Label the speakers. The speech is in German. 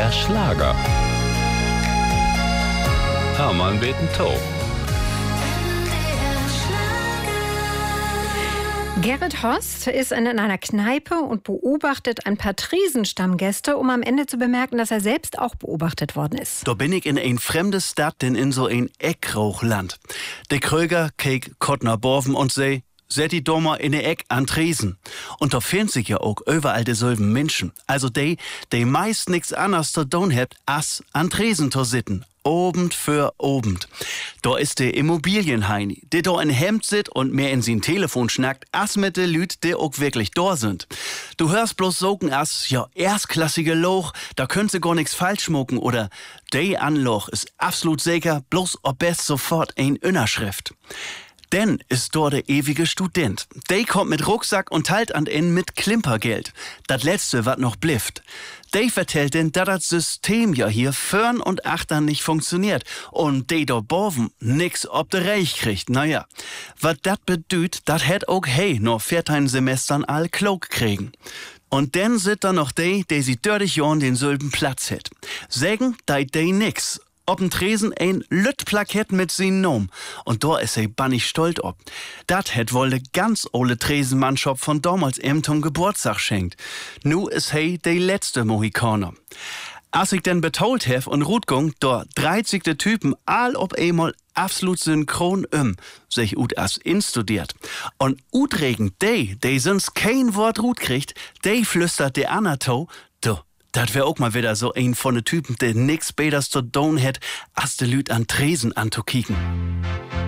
Speaker 1: NDR Schlager. Hermann Betentow.
Speaker 2: Gerrit Horst ist in einer Kneipe und beobachtet ein paar Triesenstammgäste, um am Ende zu bemerken, dass er selbst auch beobachtet worden ist.
Speaker 3: Da bin ich in ein fremdes Stadt, denn in so ein Eckrauchland. Der Kröger keek Kottner Borven und sei, set die Dommer in der Eck an Tresen. Und da finden sich ja auch überall dieselben Menschen. Also die meist nix anderes zu tun habt, als an Tresen zu sitten. Obend für obend. Da ist der Immobilienheini, der da in Hemd sitzt und mehr in sein Telefon schnackt, als mit de Lüt, die auch wirklich da sind. Du hörst bloß sogen as, ja, erstklassige Loch, da könnt sie gar nix falsch mucken oder de Anloch ist absolut sicher, bloß ob best sofort ein Innerschrift. Denn ist dort der ewige Student. Der kommt mit Rucksack und teilt an ihn mit Klimpergeld. Das letzte, wat noch blifft. Der vertellt denn, dass das System ja hier vorn und achtern nicht funktioniert. Und der da boven nix ob der Reich kriegt. Naja, wat dat bedüht, dat hätt auch hey noch 14 Semestern all klug kriegen. Und dann sit da noch der sie 30 Jahren den selben Platz hätt. Sägen, deit de nix. Ob ein Tresen ein Lüttplakett mit sin Nom. Und da ist bannig stolz ob. Dat hätt wohl de ganz ole Tresenmannschaft von damals ihm zum Geburtstag schenkt. Nu is de letzte Mohikaner. Als ich denn betolt hef und Rutgung, da 30 Typen all ob einmal absolut synchron sich ut as instudiert. Und utregen de sonst kein Wort Rut kriegt, de flüstert de Anato, das wär auch mal wieder so ein von den Typen, der nix Beters zu tun hätt, als de Lüt an Tresen anzukicken.